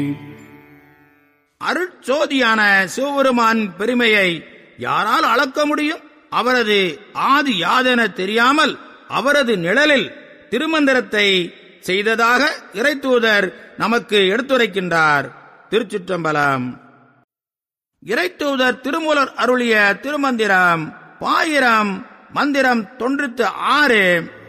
அருட்சோதியான சிவபெருமான் பெருமையை யாரால் அளக்க முடியும்? அவரது ஆதி யாதென தெரியாமல் அவரது நிழலில் திருமந்திரத்தை செய்ததாக இறைத்தூதர் நமக்கு எடுத்துரைக்கின்றார். திருச்சிற்றம்பலம். இறைத்தூதர் திருமூலர் அருளிய திருமந்திரம் 1000 மந்திரம் 96